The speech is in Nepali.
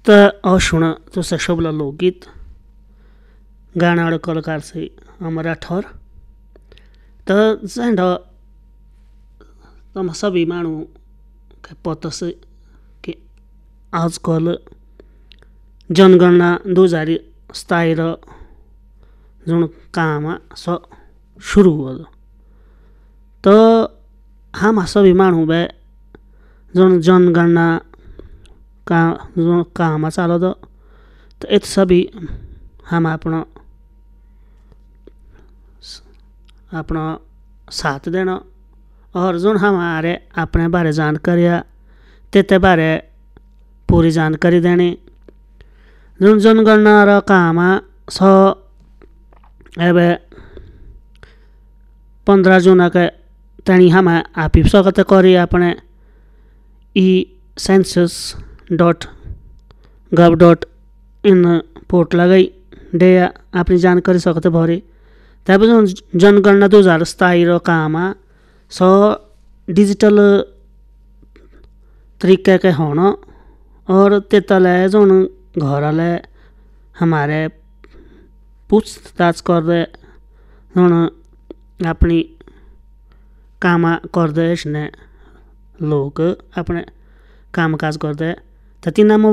असुण तुसें शोभला लोकगीत गाणं और कलाकार से अमर राठौर। त जैंड तम सभी माणू के पता से कि आजकल जनगणना 2027 जुन काम शुरू हुआ तो हम सभी माणू बे जुन जनगणना का जो काम चालो तो इत सभी हम अपना साथ देना और जो हमारे अपने बारे जानकारी ते बारे पूरी जानकारी देनी। जो जनगणना र काम एबे 15 जून के तनी हम आपी सकते करी अपने census.gov.in पोर्ट लगाई दे अपनी जानकारी सकते भरी। तब जो जनगणना 2027 रो काम डिजिटल तरीके के होना और तेतले जो घर हमारे पूछताछ कर दे अपनी काम कर दे लोग अपने काम काज कर दे।